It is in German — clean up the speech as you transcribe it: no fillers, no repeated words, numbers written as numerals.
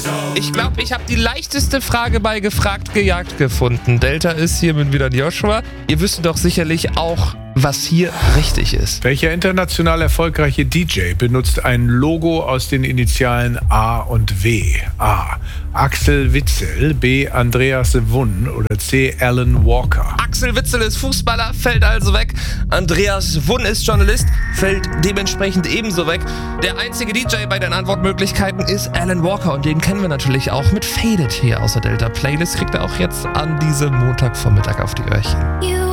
Ich glaube, ich habe die leichteste Frage bei Gefragt gejagt gefunden. Delta ist hier mit wieder Joshua. Ihr wisst doch sicherlich auch, was hier richtig ist. Welcher international erfolgreiche DJ benutzt ein Logo aus den Initialen A und W? A. Axel Witsel, B. Andreas Wunn oder C. Alan Walker? Axel Witsel ist Fußballer, fällt also weg. Andreas Wunn ist Journalist, fällt dementsprechend ebenso weg. Der einzige DJ bei den Antwortmöglichkeiten ist Alan Walker und den kennen wir natürlich auch mit Faded hier aus der Delta Playlist. Kriegt er auch jetzt an diesem Montagvormittag auf die Öhrchen.